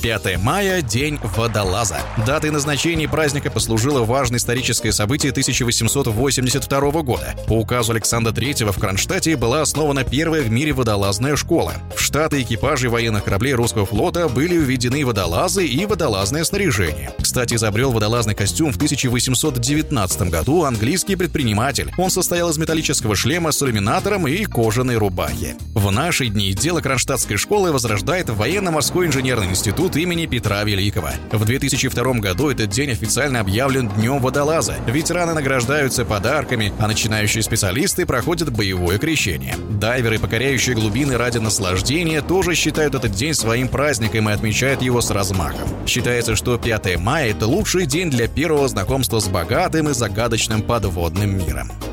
5 мая – День водолаза. Датой назначения праздника послужило важное историческое событие 1882 года. По указу Александра III в Кронштадте была основана первая в мире водолазная школа. В штаты экипажей военных кораблей русского флота были введены водолазы и водолазное снаряжение. Кстати, изобрел водолазный костюм в 1819 году английский предприниматель. Он состоял из металлического шлема с иллюминатором и кожаной рубахи. В наши дни дело Кронштадтской школы возрождает военно-морской инженерный институт имени Петра Великого. В 2002 году этот день официально объявлен Днем водолаза. Ветераны награждаются подарками, а начинающие специалисты проходят боевое крещение. Дайверы, покоряющие глубины ради наслаждения, тоже считают этот день своим праздником и отмечают его с размахом. Считается, что 5 мая – это лучший день для первого знакомства с богатым и загадочным подводным миром.